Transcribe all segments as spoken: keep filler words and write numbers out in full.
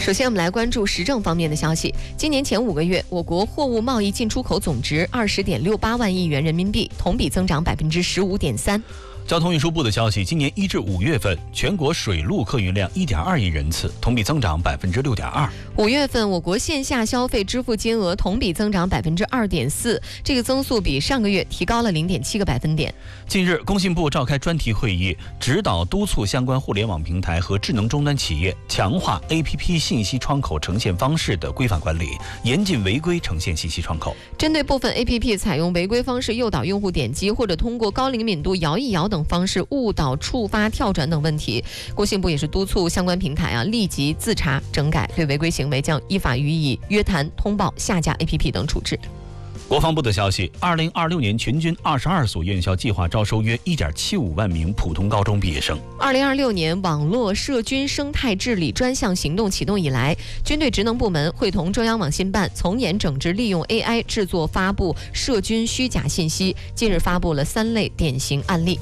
首先，我们来关注时政方面的消息。今年前五个月，我国货物贸易进出口总值二十点六八万亿元人民币，同比增长百分之十五点三。 交通运输部的消息，今年一至五月份，全国水陆客运量一点二亿人次，同比增长百分之六点二。 五月份，我国线下消费支付金额同比增长百分之二点四，这个增速比上个月提高了零点七个百分点。 近日，工信部召开专题会议，指导督促相关互联网平台和智能终端企业强化 A P P 信息窗口呈现方式的规范管理，严禁违规呈现信息窗口。 针对部分 A P P 采用违规方式诱导用户点击，或者通过高灵敏度摇一摇等方式误导触发跳转等问题，工信部也是督促相关平台啊立即自查整改，对违规行为将依法予以约谈、通报、下架 A P P 等处置。 国防部的消息，二零二六年全军二十二所院校计划招收约一点七五万名普通高中毕业生。 二零二六年网络涉军生态治理专项行动启动以来，军队职能部门会同中央网信办从严整治利用 A I 制作发布涉军虚假信息，近日发布了三类典型案例。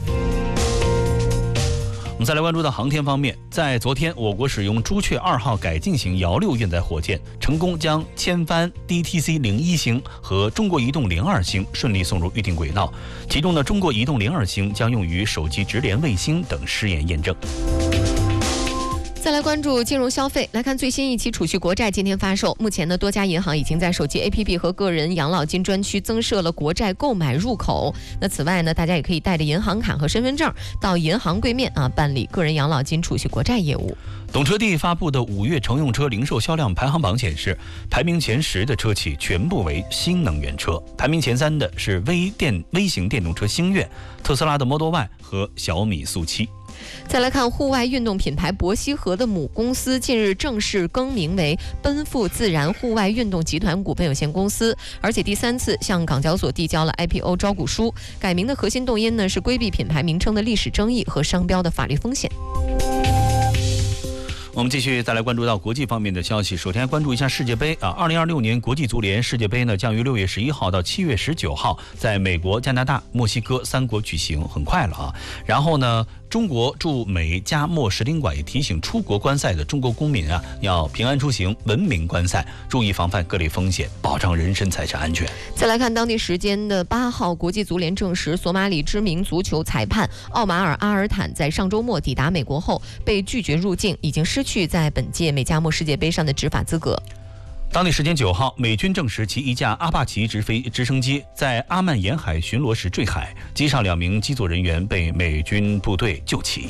我们再来关注到航天方面，在昨天，我国使用朱雀二号改进型遥六运载火箭成功将千帆 D T C 零一星和中国移动零二星顺利送入预定轨道，其中呢，中国移动零二星将用于手机直连卫星等试验验证。 再来关注金融消费，来看最新一期储蓄国债今天发售。目前呢，多家银行已经在手机 A P P 和个人养老金专区增设了国债购买入口。那此外呢，大家也可以带着银行卡和身份证到银行柜面啊办理个人养老金储蓄国债业务。 懂车帝发布的五月乘用车零售销量排行榜显示，排名前十的车企全部为新能源车，排名前三的是微电微型电动车星越、特斯拉的 Model Y 和小米速七。 再来看户外运动品牌博西河的母公司近日正式更名为奔赴自然户外运动集团股份有限公司，而且第三次向港交所递交了 I P O 招股书。改名的核心动因呢是规避品牌名称的历史争议和商标的法律风险。 我们继续再来关注到国际方面的消息。首先关注一下世界杯啊，二零二六年国际足联世界杯呢将于六月十一号到七月十九号在美国、加拿大、墨西哥三国举行，很快了啊。然后呢，中国驻美加墨使领馆也提醒出国观赛的中国公民啊，要平安出行、文明观赛，注意防范各类风险，保障人身财产安全。 再来看当地时间的八号，国际足联证实，索马里知名足球裁判奥马尔·阿尔坦在上周末抵达美国后被拒绝入境，已经失去在本届美加墨世界杯上的执法资格。 当地时间九号，美军证实其一架阿帕奇直飞直升机在阿曼沿海巡逻时坠海，机上两名机组人员被美军部队救起。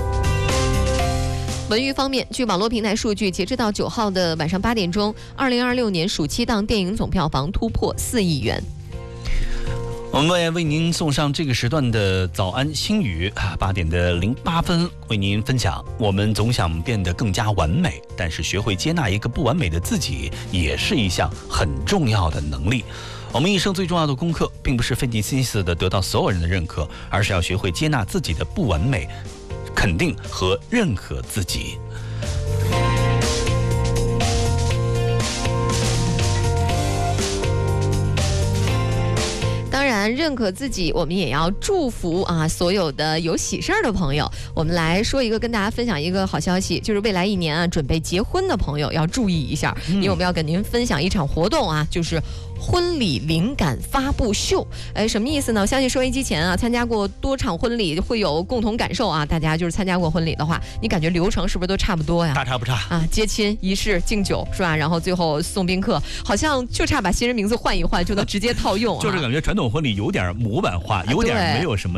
文娱方面，据网络平台数据，截止到九号的晚上八点钟，二零二六年暑期档电影总票房突破四亿元。 我们为为您送上这个时段的早安心语啊，八点的零八分为您分享。我们总想变得更加完美，但是学会接纳一个不完美的自己，也是一项很重要的能力。我们一生最重要的功课，并不是费尽心思的得到所有人的认可，而是要学会接纳自己的不完美，肯定和认可自己。 当然，认可自己，我们也要祝福啊所有的有喜事儿的朋友。我们来说一个，跟大家分享一个好消息，就是未来一年啊，准备结婚的朋友要注意一下，嗯、因为我们要跟您分享一场活动啊，就是婚礼灵感发布秀。哎，什么意思呢？我相信收音机前啊，参加过多场婚礼会有共同感受啊。大家就是参加过婚礼的话，你感觉流程是不是都差不多呀？ 大差不差啊，接亲、仪式、敬酒是吧？然后最后送宾客，好像就差把新人名字换一换，就能直接套用、啊。 就是感觉传统婚礼有点模板化，有点没有什么